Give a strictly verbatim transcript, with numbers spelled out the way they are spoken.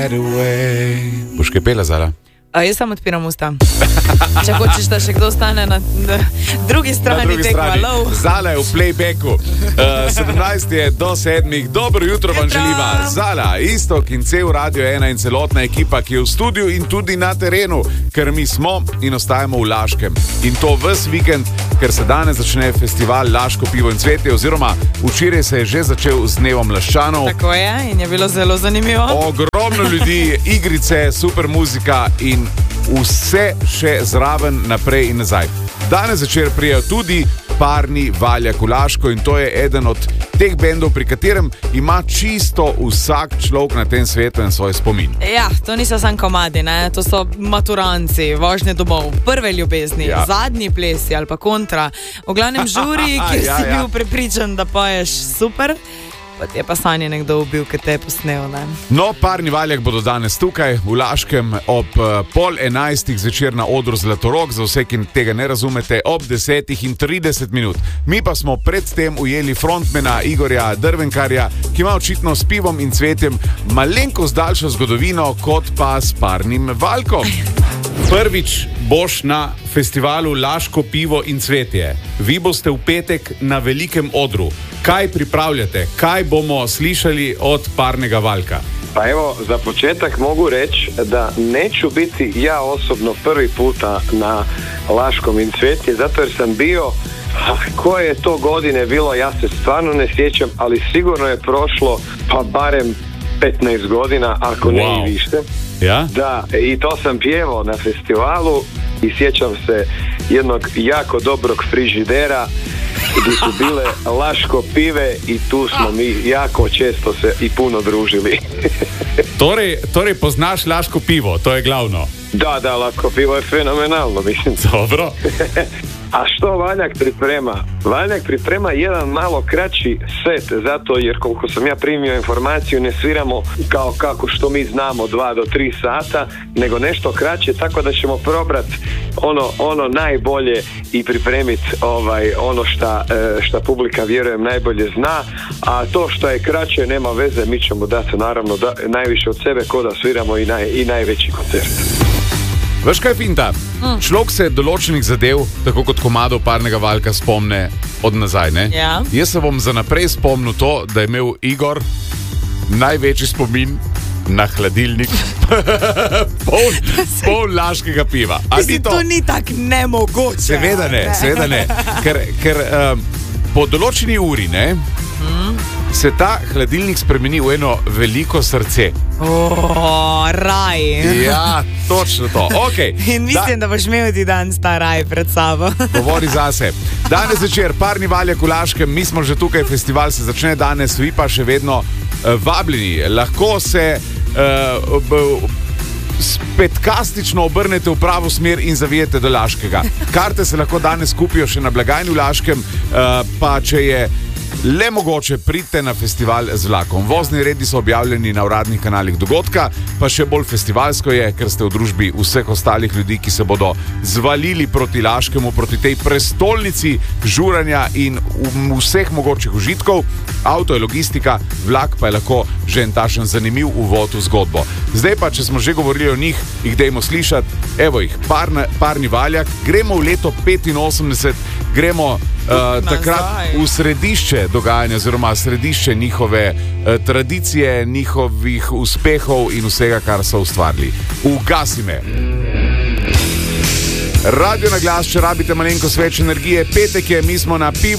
right away. Boš kaj pela, Zala? A, jaz sam odpiram usta. Če hočeš, da še kdo stane na, na drugi strani, drugi tekma strani. lov. Zala je v playbacku. Uh, sedemnajst je do sedmih. Dobro jutro vam želiva. Zala, Istok in cel Radio ena in celotna ekipa, ki je v studiu in tudi na terenu, ker mi smo in ostajamo v Laškem. In to ves vikend, ker se danes začne festival Laško pivo in cvetje, oziroma včeraj se je že začel z dnevom Laščanov. Tako je in je bilo zelo zanimivo. Ogromno ljudi, igrice, super muzika in vse še zraven, naprej in nazaj. Danes večer prijajo tudi Parni Valjak v Laško in to je eden od teh bendov, pri katerem ima čisto vsak človek na tem svetu en svoj spomin. Ja, to niso samo komadi, ne? To so maturanci, vožnje domov, prve ljubezni, ja. Zadnji plesi ali pa kontra. V glavnem žuri, kjer ja, si ja. bil prepričan, da poješ super, pa ti je pa sanje nekdo ubil, ki te je posnel, ne? No, Parni Valjak bodo danes tukaj v Laškem ob uh, pol enajstih zvečer na odru Zlatorog, za vse, ki tega ne razumete, ob desetih in trideset minut. Mi pa smo predtem ujeli frontmana Igorja Drvenkarja, ki ima očitno s pivom in cvetjem malenkost daljšo zgodovino kot pa s Parnim Valjkom. Prvič boš na festivalu Laško pivo in cvetje. Vi boste v petek na velikem odru. Kaj pripravljate? Kaj bomo slišali od Parnega Valjka? Pa evo, za početak mogu reći da neću biti ja osobno prvi puta na Laškom in cvetje, zato jer sam bio, koje je to godine bilo, ja se stvarno ne sjećam, ali sigurno je prošlo pa barem petnaest godina, ako ne Wow. i više. Ja? Da, i to sam pjevao na festivalu i sjećam se jednog jako dobrog frižidera gdje su bile Laško pive i tu smo mi jako često se i puno družili. Torej, torej poznaš Laško pivo, to je glavno. Da, da, Laško pivo je fenomenalno, mislim. Dobro. A što Valjak priprema? Valjak priprema jedan malo kraći set, zato jer koliko sam ja primio informaciju ne sviramo kao kako što mi znamo dva do tri sata, nego nešto kraće, tako da ćemo probrat ono, ono najbolje i pripremiti ovaj, ono šta, šta publika vjerujem najbolje zna, a to što je kraće nema veze, mi ćemo dati naravno da, najviše od sebe ko da sviramo i, naj, i najveći koncert. Veš kaj, Finta? Mm. Človek se določenih zadev, tako kot komadov Parnega Valjka, spomne od nazaj, ne? Ja. Jaz se bom za naprej spomnil to, da je imel Igor največji spomin na hladilnik pol, pol laškega piva. A Mislim, ni to? to ni tak nemogoče. Seveda ne, seveda ne. Ker, ker um, po določeni uri, ne, mm. se ta hladilnik spremeni v eno veliko srce. O, raj. Ja, točno to. Okay. In mislim, da, da boš imel ti danes ta raj pred sabo. Govori zase. Danes večer, Parni Valjak v Laškem, mi smo že tukaj, festival se začne danes, vi pa še vedno uh, vabljeni. Lahko se uh, b, spetkastično obrnete v pravo smer in zavijete do Laškega. Karte se lahko danes kupijo še na blagajni v Laškem, uh, pa če je le mogoče, pridite na festival z vlakom. Vozni redi so objavljeni na uradnih kanalih dogodka, pa še bolj festivalsko je, ker ste v družbi vseh ostalih ljudi, ki se bodo zvalili proti Laškemu, proti tej prestolnici žuranja in vseh mogočih užitkov. Avto je logistika, vlak pa je lahko že en tašen zanimiv uvod v zgodbo. Zdaj pa, če smo že govorili o njih, jih dajmo slišati. Evo jih, Parne, Parni Valjak. Gremo v leto petinosemdeset, gremo Uh, takrat v središče dogajanja oziroma središče njihove uh, tradicije, njihovih uspehov in vsega, kar so ustvarili. Ugasi me. Radio na glas, če rabite malenkost več energije. Petek je, mi smo na pivu.